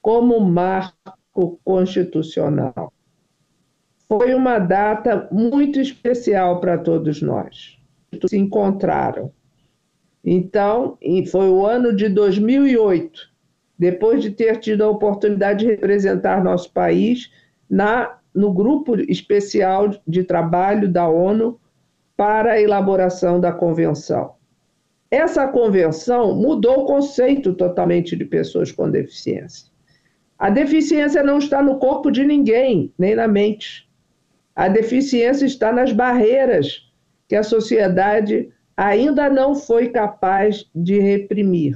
como marco constitucional. Foi uma data muito especial para todos nós. Se encontraram. Então, foi o ano de 2008, depois de ter tido a oportunidade de representar nosso país no grupo especial de trabalho da ONU para a elaboração da convenção. Essa convenção mudou o conceito totalmente de pessoas com deficiência. A deficiência não está no corpo de ninguém, nem na mente. A deficiência está nas barreiras que a sociedade ainda não foi capaz de reprimir.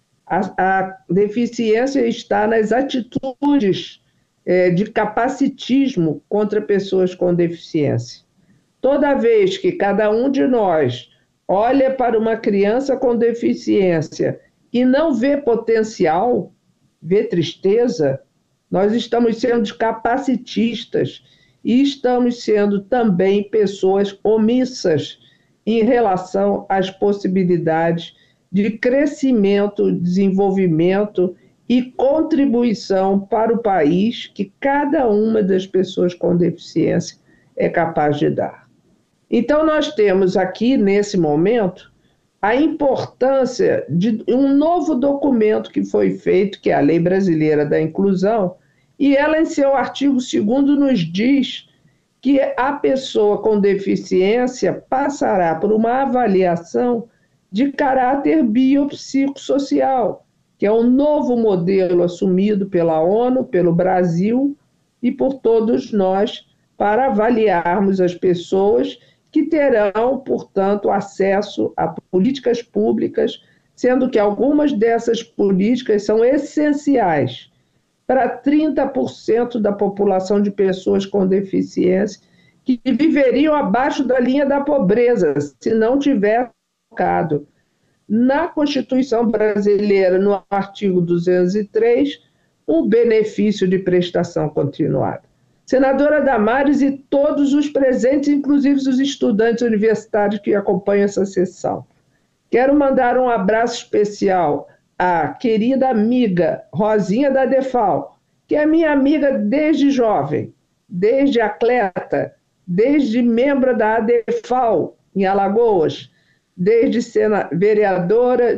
A deficiência está nas atitudes de capacitismo contra pessoas com deficiência. Toda vez que cada um de nós olha para uma criança com deficiência e não vê potencial, vê tristeza, nós estamos sendo capacitistas e estamos sendo também pessoas omissas em relação às possibilidades de crescimento, desenvolvimento e contribuição para o país que cada uma das pessoas com deficiência é capaz de dar. Então, nós temos aqui, nesse momento, a importância de um novo documento que foi feito, que é a Lei Brasileira da Inclusão, e ela, em seu artigo 2º, nos diz que a pessoa com deficiência passará por uma avaliação de caráter biopsicossocial, que é um novo modelo assumido pela ONU, pelo Brasil e por todos nós, para avaliarmos as pessoas que terão, portanto, acesso a políticas públicas, sendo que algumas dessas políticas são essenciais para 30% da população de pessoas com deficiência que viveriam abaixo da linha da pobreza, se não tivesse colocado na Constituição brasileira, no artigo 203, o benefício de prestação continuada. Senadora Damares e todos os presentes, inclusive os estudantes universitários que acompanham essa sessão. Quero mandar um abraço especial à querida amiga Rosinha da Defal, que é minha amiga desde jovem, desde atleta, desde membro da ADEFAL em Alagoas, desde vereadora,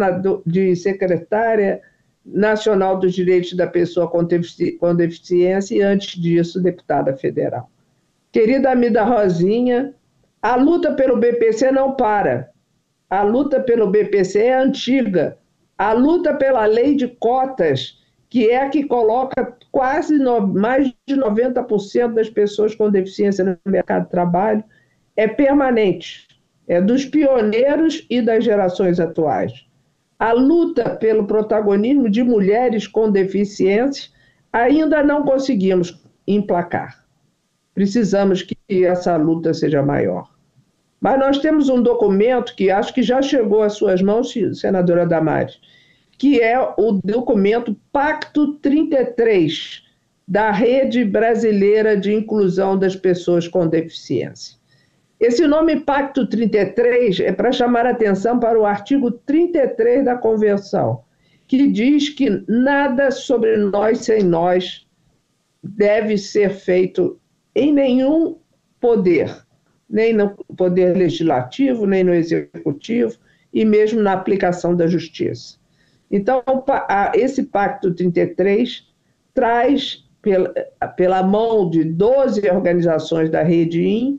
de secretária nacional dos direitos da pessoa com deficiência e, antes disso, deputada federal. Querida amiga Rosinha, a luta pelo BPC não para. A luta pelo BPC é antiga. A luta pela lei de cotas, que é a que coloca mais de 90% das pessoas com deficiência no mercado de trabalho, é permanente. É dos pioneiros e das gerações atuais. A luta pelo protagonismo de mulheres com deficiência ainda não conseguimos emplacar. Precisamos que essa luta seja maior. Mas nós temos um documento que acho que já chegou às suas mãos, senadora Damares, que é o documento Pacto 33, da Rede Brasileira de Inclusão das Pessoas com Deficiência. Esse nome Pacto 33 é para chamar a atenção para o artigo 33 da Convenção, que diz que nada sobre nós sem nós deve ser feito em nenhum poder, nem no poder legislativo, nem no executivo, e mesmo na aplicação da justiça. Então, esse Pacto 33 traz, pela mão de 12 organizações da Rede IN,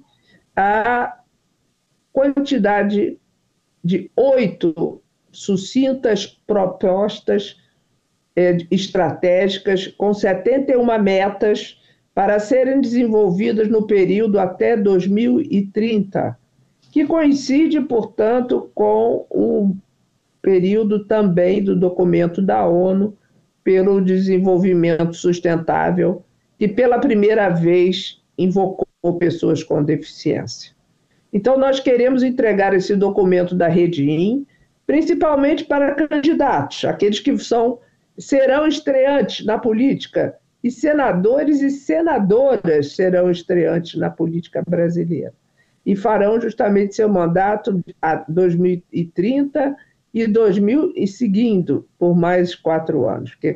a quantidade de 8 sucintas propostas estratégicas com 71 metas para serem desenvolvidas no período até 2030, que coincide, portanto, com o período também do documento da ONU pelo desenvolvimento sustentável, que pela primeira vez invocou pessoas com deficiência. Então, nós queremos entregar esse documento da Rede IN, principalmente para candidatos, aqueles que serão estreantes na política, e senadores e senadoras serão estreantes na política brasileira, e farão justamente seu mandato a 2030 e seguindo por mais 4 anos,